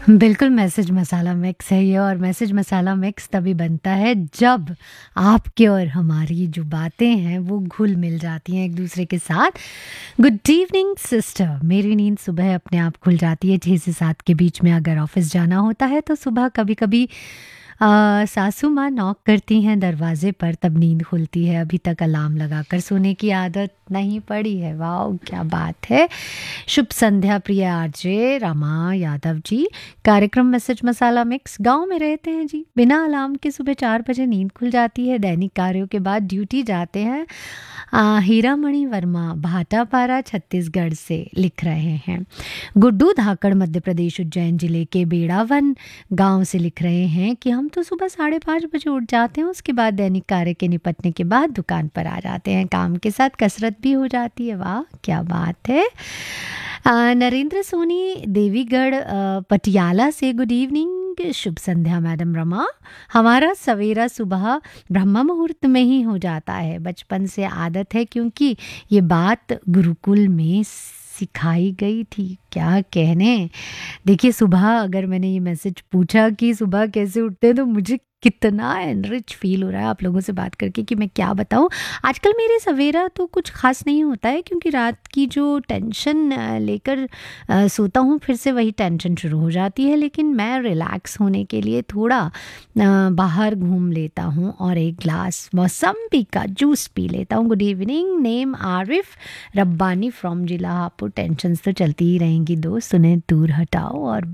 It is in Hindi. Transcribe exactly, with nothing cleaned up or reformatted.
बिल्कुल मैसेज मसाला मिक्स है ये और मैसेज मसाला मिक्स तभी बनता है जब आपके और हमारी जो बातें हैं वो घुल मिल जाती हैं एक दूसरे के साथ। गुड इवनिंग सिस्टर, मेरी नींद सुबह अपने आप खुल जाती है छः से सात के बीच में। अगर ऑफिस जाना होता है तो सुबह कभी कभी आ, सासू माँ नॉक करती हैं दरवाजे पर, तब नींद खुलती है। अभी तक अलार्म लगाकर सोने की आदत नहीं पड़ी है। वाह क्या बात है। शुभ संध्या प्रिय आरजे रमा यादव जी। कार्यक्रम मैसेज मसाला मिक्स। गांव में रहते हैं जी, बिना अलार्म के सुबह चार बजे नींद खुल जाती है। दैनिक कार्यों के बाद ड्यूटी जाते हैं। आ, हीरामणि वर्मा भाटापारा छत्तीसगढ़ से लिख रहे हैं। गुड्डू धाकड़ मध्य प्रदेश उज्जैन जिले के बेड़ावन गांव से लिख रहे हैं कि हम तो सुबह साढ़े पाँच बजे उठ जाते हैं। उसके बाद दैनिक कार्य के निपटने के बाद दुकान पर आ जाते हैं। काम के साथ कसरत भी हो जाती है। वाह क्या बात है। आ, नरेंद्र सोनी देवीगढ़ आ, पटियाला से गुड इवनिंग, शुभ संध्या मैडम रमा। हमारा सवेरा सुबह ब्रह्म मुहूर्त में ही हो जाता है। बचपन से आदत है, क्योंकि ये बात गुरुकुल में सिखाई गई थी। क्या कहने। देखिए, सुबह अगर मैंने ये मैसेज पूछा कि सुबह कैसे उठते हैं, तो मुझे कितना एनरिच फील हो रहा है आप लोगों से बात करके कि मैं क्या बताऊं। आजकल मेरे सवेरा तो कुछ खास नहीं होता है, क्योंकि रात की जो टेंशन लेकर अ, सोता हूँ, फिर से वही टेंशन शुरू हो जाती है। लेकिन मैं रिलैक्स होने के लिए थोड़ा अ, बाहर घूम लेता हूँ और एक ग्लास मौसम्बी का जूस पी लेता हूँ। Good evening, name Arif Rabbani from जिला हापुड़। टेंशन तो चलती ही रहेंगी दोस्त, उन्हें दूर हटाओ और